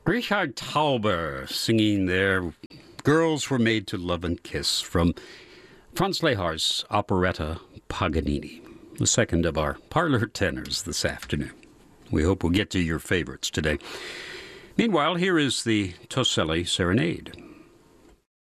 Richard Tauber singing there, Girls Were Made to Love and Kiss, from Franz Lehar's operetta Paganini, the second of our parlor tenors this afternoon. We hope we'll get to your favorites today. Meanwhile, here is the Toselli Serenade.